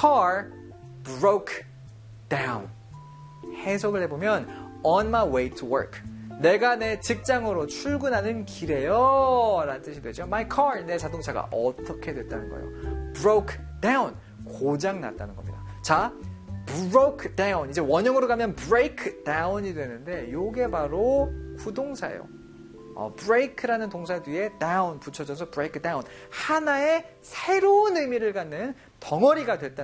car broke down. 해석을 해보면 on my way to work. 내가 내 직장으로 출근하는 길에요 라는 뜻이 되죠. My car, 내 자동차가 어떻게 됐다는 거예요. broke down, 고장 났다는 겁니다. 자, broke down, 이제 원형으로 가면 break down이 되는데 이게 바로 구동사예요. break라는 동사 뒤에 down 붙여져서 break down, 하나의 새로운 의미를 갖는 덩어리가 됐다는